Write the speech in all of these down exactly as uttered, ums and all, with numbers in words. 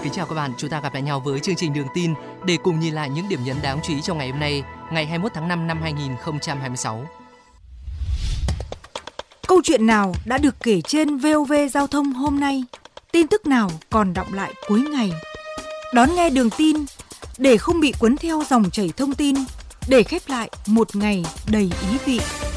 Kính chào các bạn, chúng ta gặp lại nhau với chương trình Đường tin để cùng nhìn lại những điểm nhấn đáng chú ý trong ngày hôm nay, ngày hai mươi mốt tháng năm năm hai nghìn không trăm hai mươi sáu. Câu chuyện nào đã được kể trên vê o vê Giao thông hôm nay? Tin tức nào còn đọng lại cuối ngày? Đón nghe Đường tin để không bị cuốn theo dòng chảy thông tin, để khép lại một ngày đầy ý vị.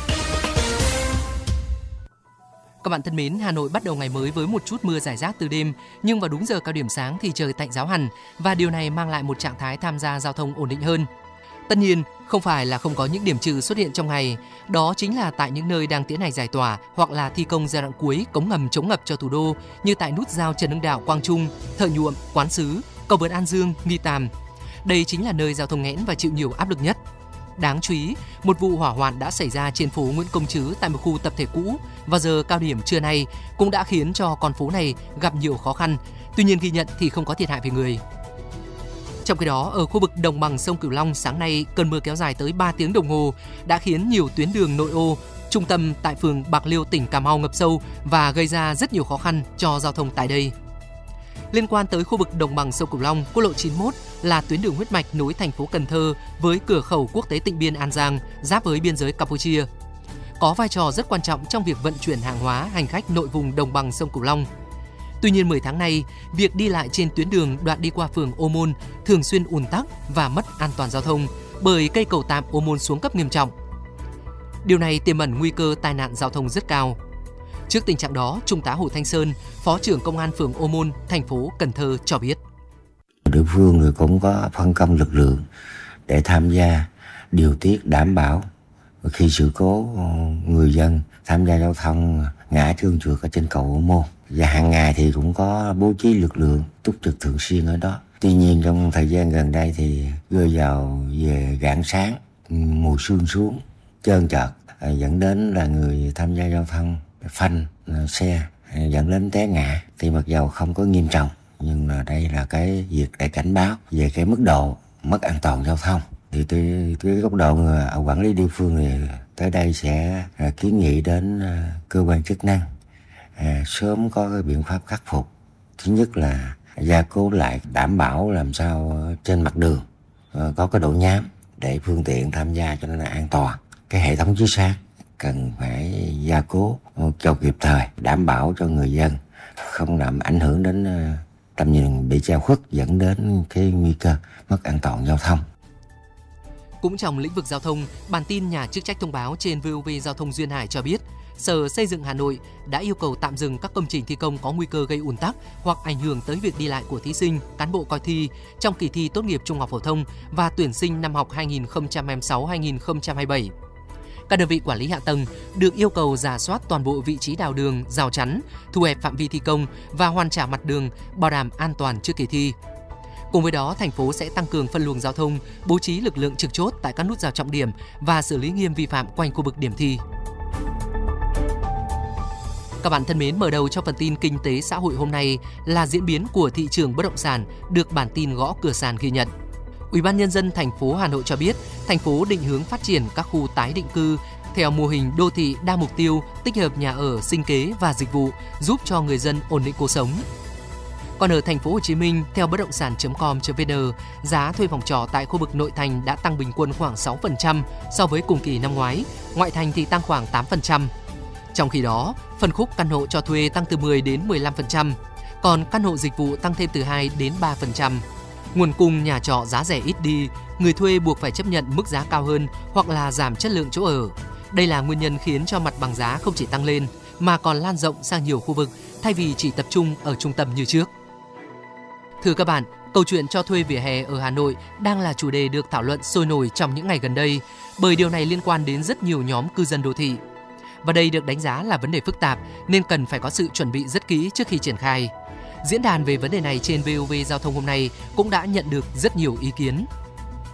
Các bạn thân mến, Hà Nội bắt đầu ngày mới với một chút mưa rải rác từ đêm, nhưng vào đúng giờ cao điểm sáng thì trời tạnh ráo hẳn và điều này mang lại một trạng thái tham gia giao thông ổn định hơn. Tất nhiên, không phải là không có những điểm trừ xuất hiện trong ngày, đó chính là tại những nơi đang tiến hành giải tỏa hoặc là thi công giai đoạn cuối cống ngầm chống ngập cho thủ đô như tại nút giao Trần Hưng Đạo, Quang Trung, Thợ Nhuộm, Quán Sứ, cầu vượt An Dương, Nghi Tàm. Đây chính là nơi giao thông nghẽn và chịu nhiều áp lực nhất. Đáng chú ý, một vụ hỏa hoạn đã xảy ra trên phố Nguyễn Công Trứ tại một khu tập thể cũ vào giờ cao điểm trưa nay cũng đã khiến cho con phố này gặp nhiều khó khăn. Tuy nhiên ghi nhận thì không có thiệt hại về người. Trong khi đó, ở khu vực đồng bằng sông Cửu Long sáng nay, cơn mưa kéo dài tới ba tiếng đồng hồ đã khiến nhiều tuyến đường nội ô, trung tâm tại phường Bạc Liêu, tỉnh Cà Mau ngập sâu và gây ra rất nhiều khó khăn cho giao thông tại đây. Liên quan tới khu vực đồng bằng sông Cửu Long, quốc lộ chín mươi mốt là tuyến đường huyết mạch nối thành phố Cần Thơ với cửa khẩu quốc tế Tịnh Biên An Giang, giáp với biên giới Campuchia. Có vai trò rất quan trọng trong việc vận chuyển hàng hóa, hành khách nội vùng đồng bằng sông Cửu Long. Tuy nhiên mười tháng nay, việc đi lại trên tuyến đường đoạn đi qua phường Ô Môn thường xuyên ùn tắc và mất an toàn giao thông bởi cây cầu tạm Ô Môn xuống cấp nghiêm trọng. Điều này tiềm ẩn nguy cơ tai nạn giao thông rất cao. Trước tình trạng đó, Trung tá Hồ Thanh Sơn, Phó trưởng Công an phường Ô Môn, thành phố Cần Thơ cho biết. Địa phương thì cũng có phân công lực lượng để tham gia điều tiết đảm bảo khi sự cố người dân tham gia giao thông ngã trơn trượt ở trên cầu Ô Môn. Và hàng ngày thì cũng có bố trí lực lượng túc trực thường xuyên ở đó. Tuy nhiên trong thời gian gần đây thì rơi vào về rạng sáng, mùa sương xuống, trơn trượt dẫn đến là người tham gia giao thông phanh xe dẫn đến té ngã. Thì mặc dầu không có nghiêm trọng, nhưng là đây là cái việc để cảnh báo về cái mức độ mất an toàn giao thông. Thì từ cái góc độ ở quản lý địa phương thì tới đây sẽ kiến nghị đến cơ quan chức năng à, sớm có cái biện pháp khắc phục. Thứ nhất là gia cố lại, đảm bảo làm sao trên mặt đường có cái độ nhám để phương tiện tham gia cho nên là an toàn. Cái hệ thống chiếu sáng cần phải gia cố cho kịp thời, đảm bảo cho người dân không làm ảnh hưởng đến tầm nhìn bị che khuất, dẫn đến cái nguy cơ mất an toàn giao thông. Cũng trong lĩnh vực giao thông, bản tin nhà chức trách thông báo trên vê o vê Giao thông Duyên Hải cho biết, Sở Xây dựng Hà Nội đã yêu cầu tạm dừng các công trình thi công có nguy cơ gây ùn tắc hoặc ảnh hưởng tới việc đi lại của thí sinh, cán bộ coi thi trong kỳ thi tốt nghiệp trung học phổ thông và tuyển sinh năm học hai nghìn không trăm hai mươi sáu hai nghìn không trăm hai mươi bảy. Các đơn vị quản lý hạ tầng được yêu cầu rà soát toàn bộ vị trí đào đường, rào chắn, thu hẹp phạm vi thi công và hoàn trả mặt đường, bảo đảm an toàn trước kỳ thi. Cùng với đó, thành phố sẽ tăng cường phân luồng giao thông, bố trí lực lượng trực chốt tại các nút giao trọng điểm và xử lý nghiêm vi phạm quanh khu vực điểm thi. Các bạn thân mến, mở đầu cho phần tin kinh tế xã hội hôm nay là diễn biến của thị trường bất động sản được bản tin Gõ Cửa Sàn ghi nhận. Ủy ban nhân dân thành phố Hà Nội cho biết, thành phố định hướng phát triển các khu tái định cư theo mô hình đô thị đa mục tiêu, tích hợp nhà ở, sinh kế và dịch vụ, giúp cho người dân ổn định cuộc sống. Còn ở thành phố Hồ Chí Minh, theo bất động sản chấm com chấm vn, giá thuê phòng trọ tại khu vực nội thành đã tăng bình quân khoảng sáu phần trăm so với cùng kỳ năm ngoái, ngoại thành thì tăng khoảng tám phần trăm. Trong khi đó, phân khúc căn hộ cho thuê tăng từ mười đến mười lăm phần trăm, còn căn hộ dịch vụ tăng thêm từ hai đến ba phần trăm. Nguồn cung nhà trọ giá rẻ ít đi, người thuê buộc phải chấp nhận mức giá cao hơn hoặc là giảm chất lượng chỗ ở. Đây là nguyên nhân khiến cho mặt bằng giá không chỉ tăng lên mà còn lan rộng sang nhiều khu vực thay vì chỉ tập trung ở trung tâm như trước. Thưa các bạn, câu chuyện cho thuê vỉa hè ở Hà Nội đang là chủ đề được thảo luận sôi nổi trong những ngày gần đây bởi điều này liên quan đến rất nhiều nhóm cư dân đô thị. Và đây được đánh giá là vấn đề phức tạp nên cần phải có sự chuẩn bị rất kỹ trước khi triển khai. Diễn đàn về vấn đề này trên vê o vê Giao thông hôm nay cũng đã nhận được rất nhiều ý kiến.